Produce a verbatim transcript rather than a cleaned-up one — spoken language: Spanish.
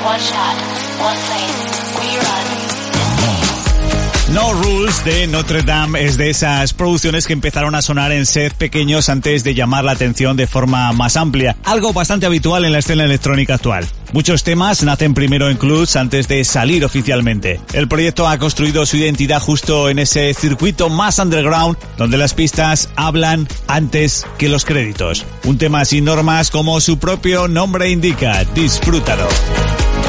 one shot, one place, we run. No Rules de Notre Dame es de esas producciones que empezaron a sonar en sets pequeños antes de llamar la atención de forma más amplia, algo bastante habitual en la escena electrónica actual. Muchos temas nacen primero en clubs antes de salir oficialmente. El proyecto ha construido su identidad justo en ese circuito más underground, donde las pistas hablan antes que los créditos. Un tema sin normas como su propio nombre indica. Disfrútalo.